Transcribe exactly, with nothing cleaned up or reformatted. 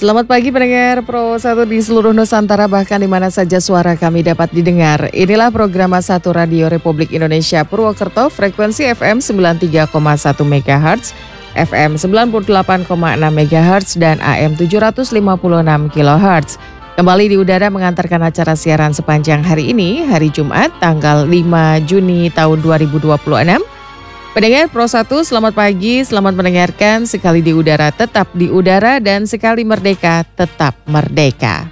Selamat pagi pendengar Pro satu di seluruh Nusantara, bahkan di mana saja suara kami dapat didengar. Inilah program satu Radio Republik Indonesia Purwokerto, frekuensi F M sembilan puluh tiga koma satu megahertz, F M sembilan puluh delapan koma enam megahertz, dan A M tujuh ratus lima puluh enam kilohertz. Kembali di udara mengantarkan acara siaran sepanjang hari ini, hari Jumat, tanggal lima Juni tahun dua ribu dua puluh enam. Pendengar Pro satu, selamat pagi, selamat mendengarkan. Sekali di udara tetap di udara, dan sekali merdeka tetap merdeka.